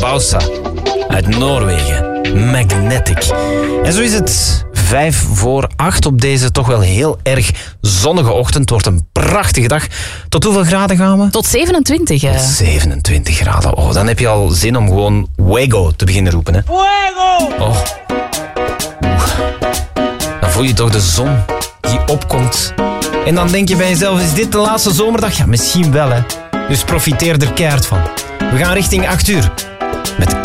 Bausa uit Noorwegen. Magnetic. En zo is het 7:55 op deze toch wel heel erg zonnige ochtend. Het wordt een prachtige dag. Tot hoeveel graden gaan we? Tot 27. Tot 27 graden. Oh, dan heb je al zin om gewoon Fuego te beginnen roepen. Hè? Fuego! Oh. Dan voel je toch de zon die opkomt. En dan denk je bij jezelf, is dit de laatste zomerdag? Ja, misschien wel, hè. Dus profiteer er keihard van. We gaan richting 8 uur met